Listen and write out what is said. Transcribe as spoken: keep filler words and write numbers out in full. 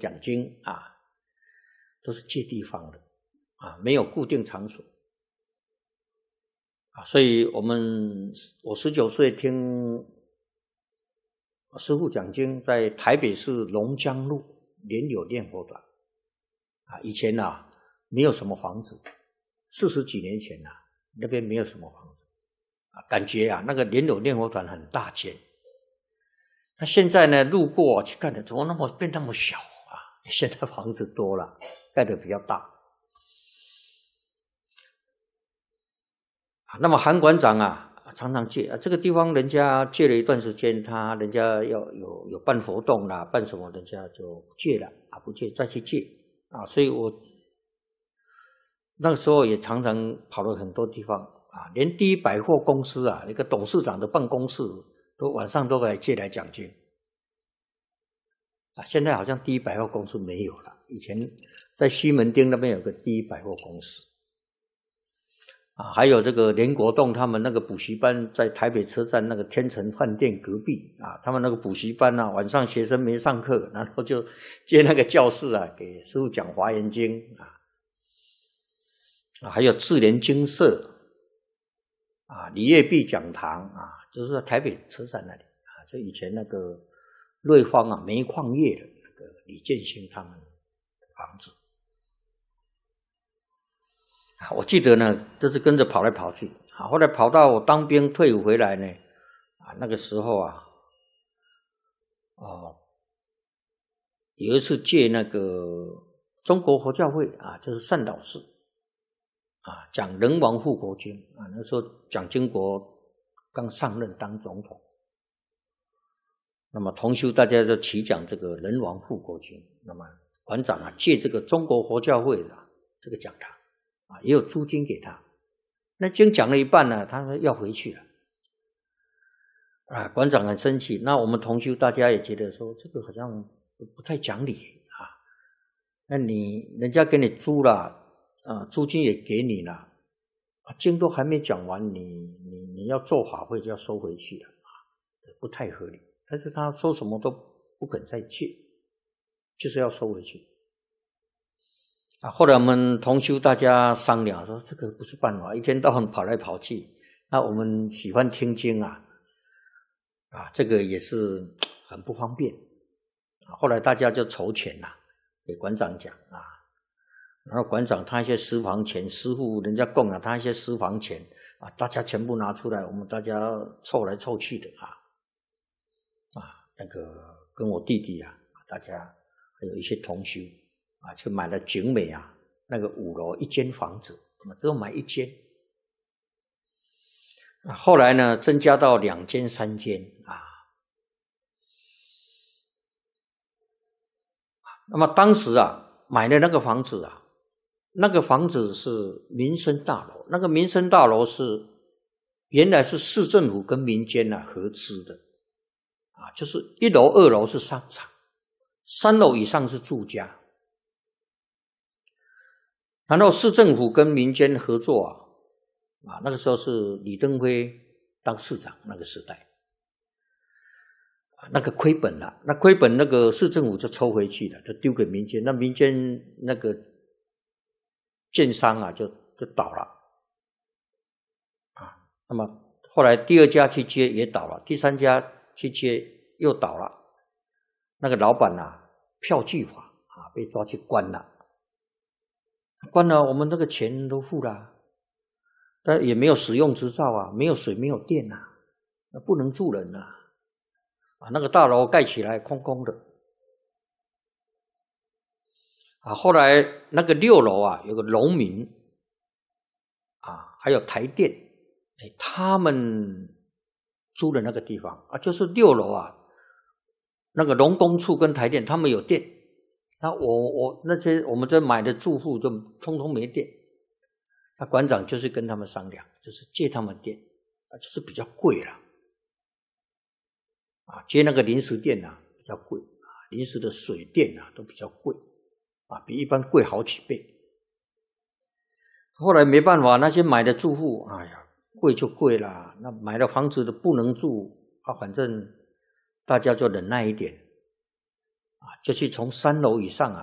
讲经啊，都是借地方的啊，没有固定场所啊。所以我们我十九岁听师父讲经，在台北市龙江路莲友念佛团啊，以前啊没有什么房子，四十几年前啊，那边没有什么房子啊，感觉啊那个莲友念佛团很大间。那现在呢，路过去看的，怎么那么变那么小啊？现在房子多了，盖得比较大啊。那么韩馆长啊，常常借啊，这个地方人家借了一段时间，他人家要有有办活动啦，办什么，人家就不借了啊，不借再去借啊。所以我那个时候也常常跑了很多地方啊，连第一百货公司啊，那个董事长的办公室。都晚上都来借来讲经啊！现在好像第一百货公司没有了，以前在西门町那边有个第一百货公司啊，还有这个连国栋他们那个补习班在台北车站那个天成饭店隔壁啊，他们那个补习班啊，晚上学生没上课，然后就借那个教室啊，给师父讲华严经啊，啊，还有智联精舍啊，李业碧讲堂啊。就是在台北车站那里啊，就以前那个瑞芳啊煤矿业的那个李建兴他们的房子啊，我记得呢，都是跟着跑来跑去啊。后来跑到我当兵退伍回来呢，啊，那个时候啊，哦，有一次借那个中国佛教会啊，就是善导寺啊，讲人王护国经啊，那时候蒋经国刚上任当总统，那么同修大家就齐讲这个人王护国经，那么馆长啊借这个中国佛教会的这个讲堂啊，也有租金给他，那经讲了一半呢，他说要回去了啊，馆长很生气，那我们同修大家也觉得说这个好像不太讲理啊，那你人家给你租了啊，租金也给你了。啊，经都还没讲完，你你你要做法会就要收回去了啊，不太合理。但是他说什么都不肯再借，就是要收回去啊。后来我们同修大家商量说，这个不是办法，一天到晚跑来跑去，那我们喜欢听经啊，啊，这个也是很不方便啊。后来大家就筹钱啦，给馆长讲啊。然后馆长他一些私房钱，师父人家供了他一些私房钱啊，大家全部拿出来，我们大家凑来凑去的啊啊，那个跟我弟弟啊，大家还有一些同修啊，就买了景美啊那个五楼一间房子，只有买一间啊，后来呢增加到两间三间啊。那么当时啊买的那个房子啊。那个房子是民生大楼，那个民生大楼是原来是市政府跟民间啊合资的啊，就是一楼二楼是商场，三楼以上是住家，然后市政府跟民间合作啊，啊那个时候是李登辉当市长那个时代，那个亏本了，那亏本那个市政府就抽回去了，就丢给民间，那民间那个建商啊就就倒了啊，那么后来第二家去接也倒了，第三家去接又倒了，那个老板啊票据法啊被抓去关了，关了我们那个钱都付了，但也没有使用执照啊，没有水没有电啊，那不能住人啊，啊那个大楼盖起来空空的。啊，后来那个六楼啊，有个农民啊，还有台电，哎，他们租的那个地方啊，就是六楼啊，那个农工处跟台电他们有电，那我我那些我们这买的住户就通通没电，那馆长就是跟他们商量，就是借他们电啊，就是比较贵了啊，接那个临时电啊比较贵啊，临时的水电啊都比较贵。啊，比一般贵好几倍。后来没办法，那些买的住户，哎呀，贵就贵啦。那买了房子的不能住啊，反正大家就忍耐一点啊，就是从三楼以上啊